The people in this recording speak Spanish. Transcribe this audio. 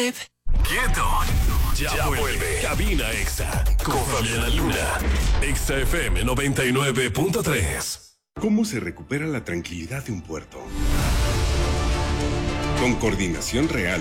¡Quieto! Ya vuelve Cabina Exa con Fabiana Luna. Exa FM 99.3. ¿Cómo se recupera la tranquilidad de un puerto? Con coordinación real